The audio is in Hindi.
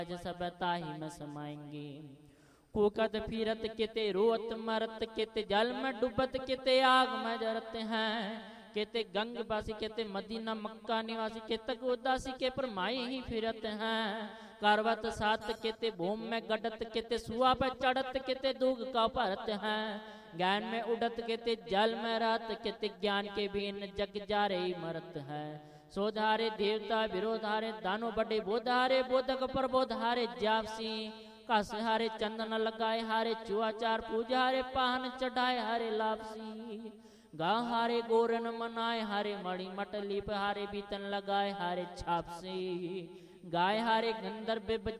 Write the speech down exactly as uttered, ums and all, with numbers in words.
सब ताही में समाएंगे। कुकत फिरत किते रोत मरत, किते जल में डूबत, किते आग में जरत हैं। केते गंग बासी, केते मदीना मक्का निवासी, केते उदासी के पर माई ही फिरत हैं। करवत सात केते भूम में गडत, केते सुआ पे चढ़त, केते दूग का भरत हैं। ज्ञान में उड़त केते जल में रहत, केते ज्ञान के बिन जग जा रही मरत है। सोधारे देवता विरोधारे, दानो बड़े बोधारे, बोधक पर बोधारे जापसी। कस हारे चंदन लगाए हारे, चुआचार पूजा हारे, पाहन चढ़ाए हारे लापसी। गा हारे गोरन मनाए हारे, मणि मटली हारे, बीतन लगाए हारे छापसी। गाय हारे गंधर्व